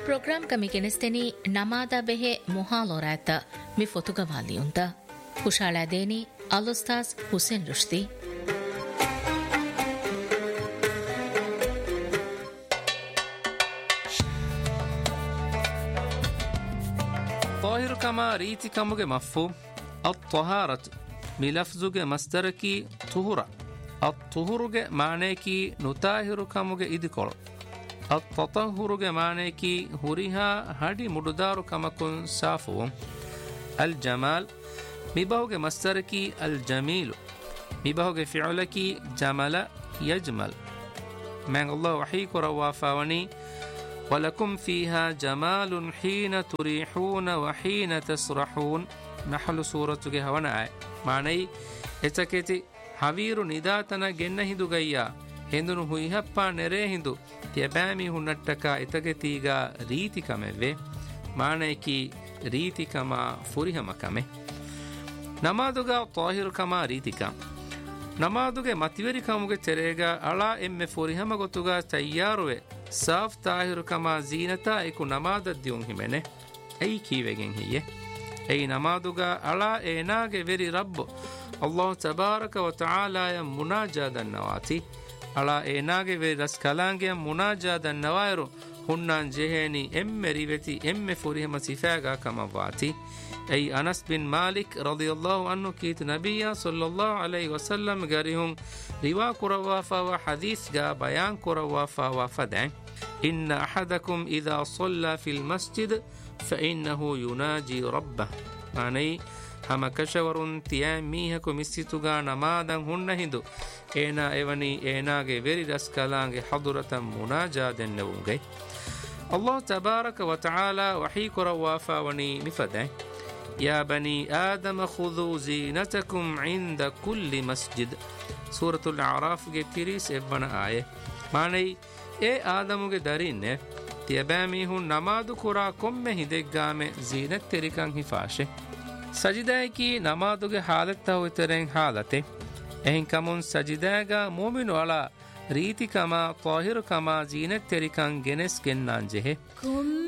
ಪ್ರೋಗ್ರಾಂ ಕಮಿ ಕೆನೆಸ್ತೆನಿ ನಮಾದ ಬೆಹೆ ಮುಹಾಲೋರಾತ ಮಿ ಫೊತುಗವಾಲಿಯುಂತ ಕುಶಾಳಾದೇನಿ ಅಲುಸ್ತಾಸ್ ಹುಸೇನ್ ರುಶ್ದಿ طاهر كما ريتي كموجة مفهوم الطهارة ملفظوجة مصدركي طهورة الطهورجة معناكي نطاهر كموجة إدكول التطهرجة معناكي هوريها هادي مددار كما كن سافو الجمال مبهوجة مصدركي الجميل مبهوجة فعلكي جمل يجمل من الله وحيك روافاوني ولكم فيها جمال حين تريحون وحين تسرحون نحل سورة هوانا معني اتكتي حوير نداتنا جنة هندو غيا هندو هوي هپا نره هندو تيبامي هنٹکا اتكتيغا ريتي كمه معني كي ريتي كما فريهم كمه نمادوغا طاهر كما ريتي كم نمادوغا متوري كموغا تريغا على ام فريهم غتوغا تياروه صاف طاهر كما زينتا اكو نماد ديون همنه اي كيوگن هي اي نمادوغا على ايناگه وري رب الله تبارك وتعالى مناجات النواتي على ايناگه وري رسكلانگه مناجات النوائرو هنان جهني ام ريبتي ام فريهم صفاغا كما واتي اي انس بن مالك رضي الله عنه كيت نبي صلى الله عليه وسلم غاريهم روا كروافا وحديث جا بيان كروافا وفدان إن أحدكم إذا صلى في المسجد فإنه يناجي ربه معني هما كشورن تيام ميهكم استيتوغا نمادن هن هندو اينا ايواني ايناگه ويري رسكالانگه حضرة مناجات النوغي الله تبارك وتعالى وحيك روافا وني مفده يا بني آدم خذوا زينتكم عند كل مسجد سورة الأعراف جبتريس ابن آية معني اے آدموگے داریننے تیبامی ہون نمادو کرا کم میں ہدگامے زینت تریکن حفاشے سجدہ کی نمادوگے حالت ہوئی ترین حالتے اہن کمون سجدہ گا مومن والا ریتی کما طاہر کما زینت تریکن گنس گنان جہے